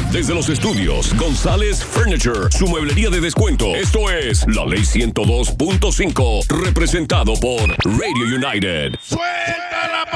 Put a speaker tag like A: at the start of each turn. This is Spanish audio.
A: Desde los estudios González Furniture, su mueblería de descuento. Esto es La Ley 102.5, representado por Radio United.
B: ¡Suelta la